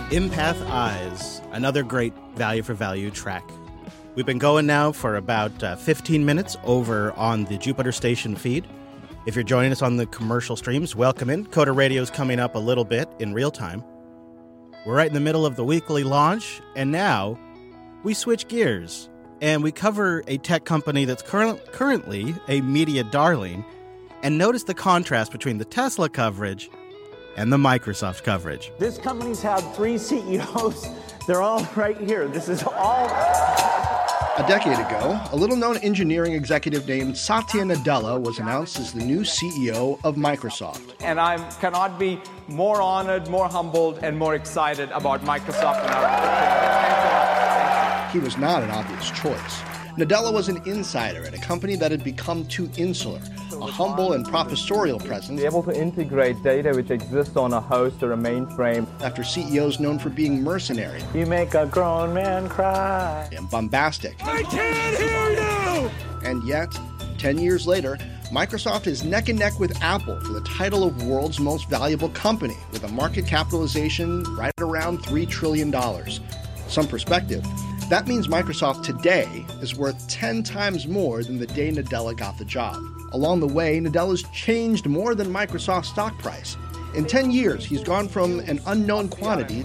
Empath Eyes, another great value for value track. We've been going now for about 15 minutes over on the Jupiter Station feed. If you're joining us on the commercial streams, welcome in. Coda Radio's coming up a little bit in real time. We're right in the middle of the weekly launch, and now we switch gears and we cover a tech company that's currently a media darling, and notice the contrast between the Tesla coverage and the Microsoft coverage. This company's had 3 CEOs. They're all right here. This is all... A decade ago, a little-known engineering executive named Satya Nadella was announced as the new CEO of Microsoft. And I cannot be more honored, more humbled, and more excited about Microsoft and our future. He was not an obvious choice. Nadella was an insider at a company that had become too insular, a humble and professorial presence. Able to integrate data which exists on a host or a mainframe. After CEOs known for being mercenary. You make a grown man cry. And bombastic. I can't hear you! And yet, 10 years later, Microsoft is neck and neck with Apple for the title of world's most valuable company, with a market capitalization right around $3 trillion. Some perspective. That means Microsoft today is worth 10 times more than the day Nadella got the job. Along the way, Nadella's changed more than Microsoft's stock price. In 10 years, he's gone from an unknown quantity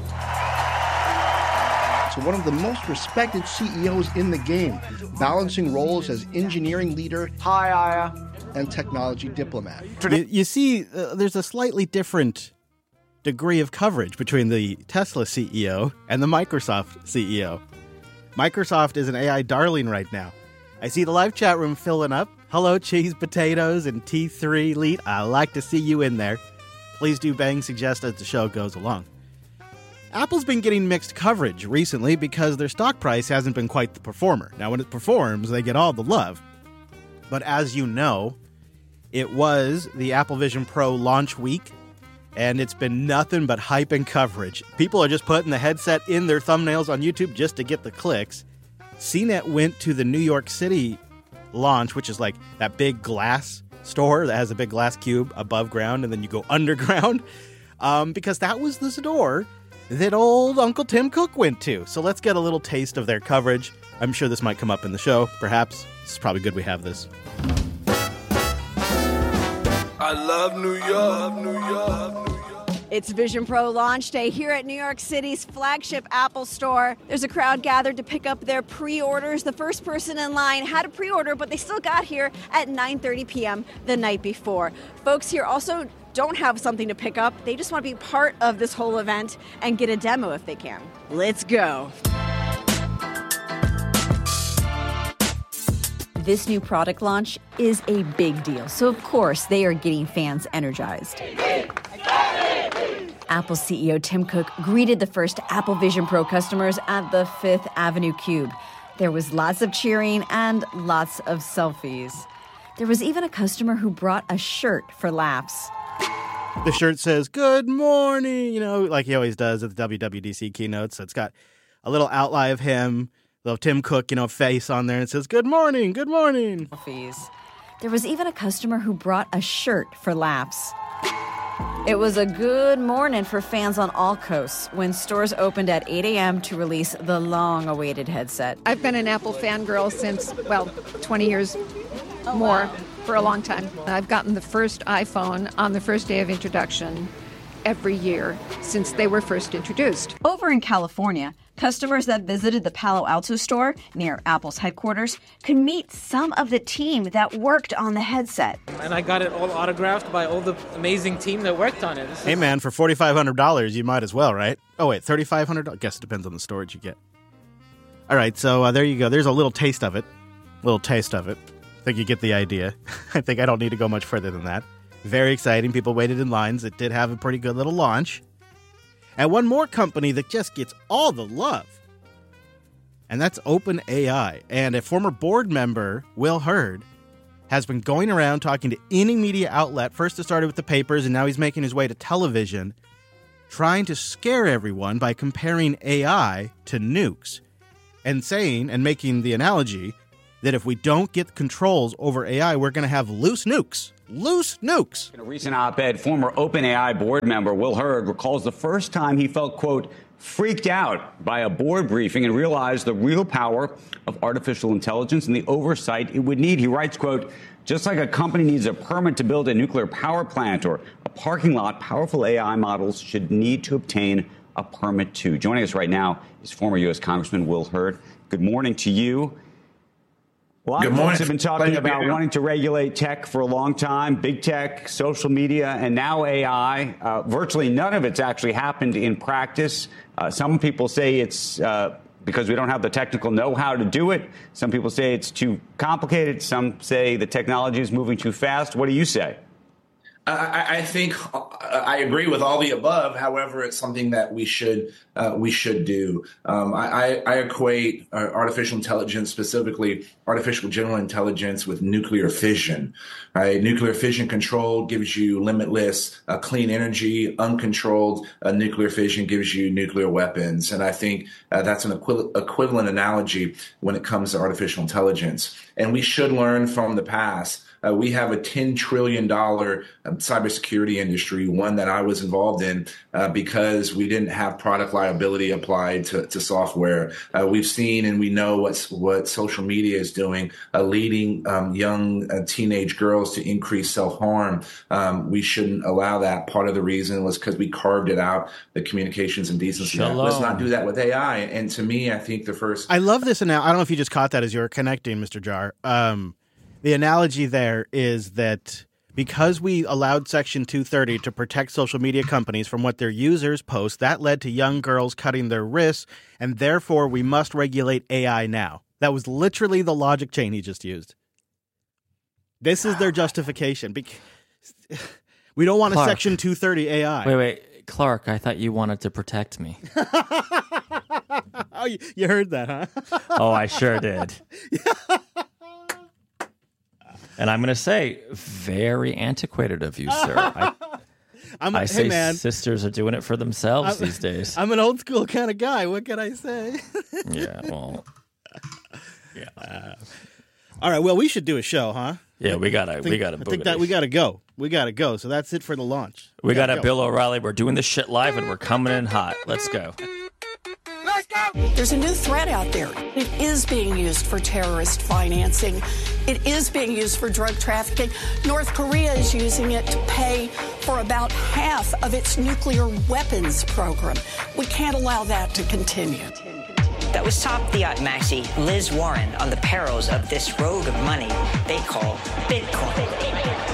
to one of the most respected CEOs in the game, balancing roles as engineering leader, Hi, Aya, and technology diplomat. You see, there's a slightly different degree of coverage between the Tesla CEO and the Microsoft CEO. Microsoft is an AI darling right now. I see the live chat room filling up. Hello, Cheese Potatoes and T3 Elite. I like to see you in there. Please do bang suggest as the show goes along. Apple's been getting mixed coverage recently because their stock price hasn't been quite the performer. Now, when it performs, they get all the love. But as you know, it was the Apple Vision Pro launch week, and it's been nothing but hype and coverage. People are just putting the headset in their thumbnails on YouTube just to get the clicks. CNET went to the New York City launch, which is like that big glass store that has a big glass cube above ground, and then you go underground, because that was the store that old Uncle Tim Cook went to. So let's get a little taste of their coverage. I'm sure this might come up in the show, perhaps. It's probably good we have this. I love New York, New York. It's Vision Pro launch day here at New York City's flagship Apple store. There's a crowd gathered to pick up their pre-orders. The first person in line had a pre-order, but they still got here at 9:30 p.m. the night before. Folks here also don't have something to pick up. They just want to be part of this whole event and get a demo if they can. Let's go. This new product launch is a big deal, so of course they are getting fans energized. Apple CEO Tim Cook greeted the first Apple Vision Pro customers at the Fifth Avenue Cube. There was lots of cheering and lots of selfies. There was even a customer who brought a shirt for laughs. The shirt says, "Good morning," like he always does at the WWDC keynote. So it's got a little outline of him, little Tim Cook, face on there, and it says, "Good morning, good morning." There was even a customer who brought a shirt for laughs. It was a good morning for fans on all coasts when stores opened at 8 a.m. to release the long-awaited headset. I've been an Apple fangirl since, 20 years more, for a long time. I've gotten the first iPhone on the first day of introduction every year since they were first introduced. Over in California, customers that visited the Palo Alto store near Apple's headquarters could meet some of the team that worked on the headset. And I got it all autographed by all the amazing team that worked on it. Hey man, for $4,500, you might as well, right? Oh wait, $3,500? I guess it depends on the storage you get. All right, so there you go. There's a little taste of it. I think you get the idea. I think I don't need to go much further than that. Very exciting. People waited in lines. It did have a pretty good little launch. And one more company that just gets all the love, and that's OpenAI. And a former board member, Will Hurd, has been going around talking to any media outlet. First it started with the papers, and now he's making his way to television, trying to scare everyone by comparing AI to nukes and saying and making the analogy that if we don't get controls over AI, we're going to have loose nukes loose nukes. In a recent op-ed, former OpenAI board member Will Hurd recalls the first time he felt, quote, freaked out by a board briefing and realized the real power of artificial intelligence and the oversight it would need. He writes, quote, just like a company needs a permit to build a nuclear power plant or a parking lot, powerful AI models should need to obtain a permit too. Joining us right now is former U.S. Congressman Will Hurd. Good morning to you. A lot of folks have been talking about wanting to regulate tech for a long time, big tech, social media, and now AI. Virtually none of it's actually happened in practice. Some people say it's because we don't have the technical know-how to do it. Some people say it's too complicated. Some say the technology is moving too fast. What do you say? I think I agree with all the above. However, it's something that we should do. I equate artificial intelligence, specifically artificial general intelligence, with nuclear fission. Right? Nuclear fission control gives you limitless clean energy. Uncontrolled nuclear fission gives you nuclear weapons. And I think that's an equivalent analogy when it comes to artificial intelligence. And we should learn from the past. We have a $10 trillion cybersecurity industry, one that I was involved in because we didn't have product liability applied to software. We've seen and we know what social media is doing, leading young teenage girls to increase self-harm. We shouldn't allow that. Part of the reason was because we carved it out, the Communications and Decency Act. Let's not do that with AI. And to me, I think I love this. And now I don't know if you just caught that as you were connecting, Mr. Jar. The analogy there is that because we allowed Section 230 to protect social media companies from what their users post, that led to young girls cutting their wrists, and therefore we must regulate AI now. That was literally the logic chain he just used. This is their justification. We don't want a Section 230 AI. Wait, Clark, I thought you wanted to protect me. Oh, you heard that, huh? Oh, I sure did. And I'm going to say, very antiquated of you, sir. I say man, sisters are doing it for themselves these days. I'm an old school kind of guy. What can I say? Yeah, well, yeah. All right, well, we should do a show, huh? Yeah, we gotta. I think that we gotta go. We gotta go. So that's it for the launch. We got Bill O'Reilly. We're doing this shit live, and we're coming in hot. Let's go. There's a new threat out there. It is being used for terrorist financing. It is being used for drug trafficking. North Korea is using it to pay for about half of its nuclear weapons program. We can't allow that to continue. That was top Fiat Maxi Liz Warren on the perils of this rogue of money they call Bitcoin.